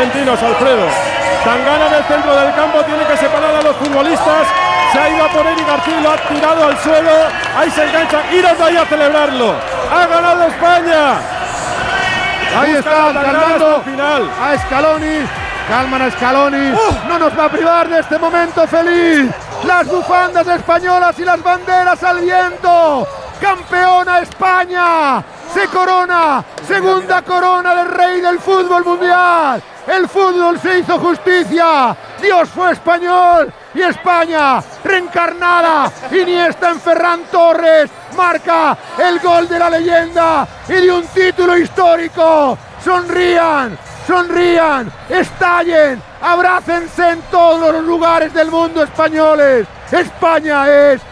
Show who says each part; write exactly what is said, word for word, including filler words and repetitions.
Speaker 1: argentinos, Alfredo. Tangana en el centro del campo, tiene que separar a los futbolistas. Se ha ido a por Eric García y lo ha tirado al suelo. Ahí se engancha. Iros de ahí a celebrarlo. ¡Ha ganado España!
Speaker 2: Ahí está, calmando
Speaker 1: al final.
Speaker 2: a Scaloni. Calman a Scaloni. Uh. No nos va a privar de este momento feliz. Las bufandas españolas y las banderas al viento. ¡Campeona España! Se corona, segunda corona del rey del fútbol mundial. El fútbol se hizo justicia. Dios fue español y España reencarnada. Iniesta en Ferran Torres marca el gol de la leyenda y de un título histórico. Sonrían, sonrían, estallen, abrácense en todos los lugares del mundo españoles. España es